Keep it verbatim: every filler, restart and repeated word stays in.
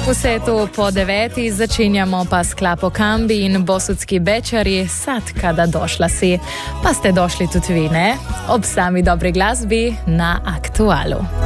Vse to po deveti, začenjamo pa s Klapo Kambi in Bosutski Bečari, sad kada došla si. Pa ste došli tudi vi, ne? Ob sami dobri glasbi na Aktualu.